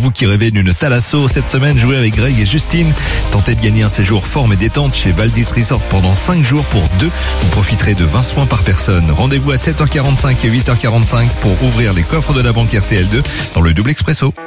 vous qui rêvez d'une Thalasso, cette semaine, jouez avec Greg et Justine. Tentez de gagner un séjour forme et détente chez Valdis Resort pendant 5 jours pour 2. Vous profiterez de 20 soins par personne. Rendez-vous à 7h45 et 8h45 pour ouvrir les coffres de la banque RTL2 dans le double expresso.